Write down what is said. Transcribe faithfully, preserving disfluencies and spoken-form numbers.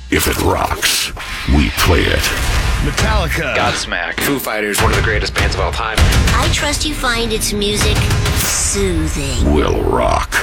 If it rocks, we play it. Metallica. Godsmack. Foo Fighters, one of the greatest bands of all time. I trust you find its music soothing. Will rock.